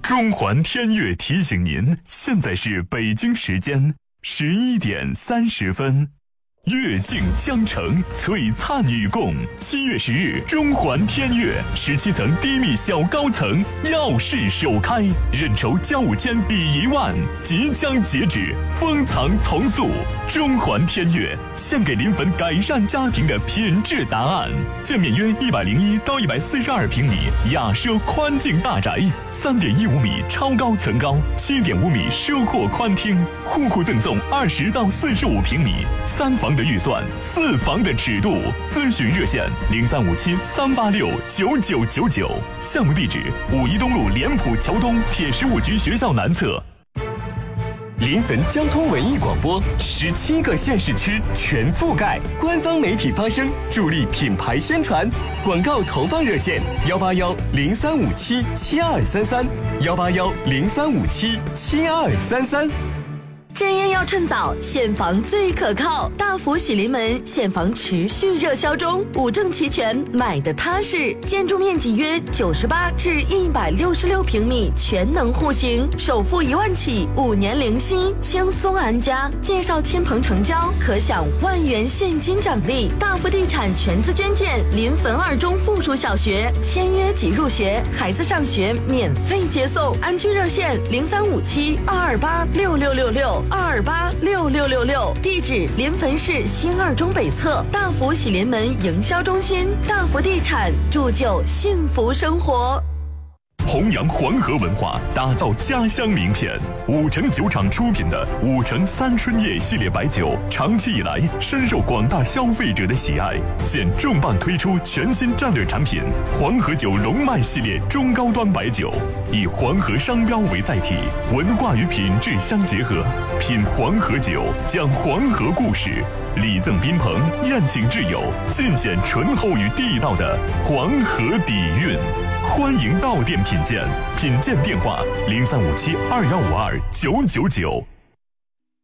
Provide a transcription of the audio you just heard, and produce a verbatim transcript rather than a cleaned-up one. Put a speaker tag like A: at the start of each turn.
A: 中环天悦提醒您，现在是北京时间十一点三十分。月镜江城，璀璨与共。七月十日，中环天悦十七层低密小高层耀世首开，认筹交五千抵一万，即将截止，封藏从速。中环天悦献给临汾改善家庭的品质答案。建面约一百零一到一百四十二平米雅奢宽净大宅，三点一五米超高层高，七点五米奢阔宽厅，户户赠送二十到四十五平米三房的预算，四房的尺度。咨询热线零三五七三八六九九九九，项目地址五一东路联普桥东铁十五局学校南侧。
B: 临汾交通文艺广播，十七个县市区全覆盖，官方媒体发声，助力品牌宣传。广告投放热线：幺八幺零三五七七二三三，幺八幺零三五七七二三三。
C: 真烟要趁早，现房最可靠。大福喜临门现房持续热销中，五证齐全，买的踏实。建筑面积约九十八至一百六十六平米，全能户型，首付一万起，五年零息，轻松安家。介绍亲朋成交，可享万元现金奖励。大福地产全资捐建临汾二中附属小学，签约即入学，孩子上学免费接送。安居热线零三五七二二八六六六六。二二八六六六六，地址临汾市新二中北侧大福喜临门营销中心。大福地产铸就幸福生活。
A: 弘扬黄河文化，打造家乡名片。五城酒厂出品的五城三春夜系列白酒，长期以来深受广大消费者的喜爱。现重磅推出全新战略产品黄河酒龙脉系列中高端白酒，以黄河商标为载体，文化与品质相结合。品黄河酒，讲黄河故事，礼赠宾朋，宴请挚友，尽显醇厚与地道的黄河底蕴。欢迎到店品鉴，品鉴电话零三五七二幺五二九九九。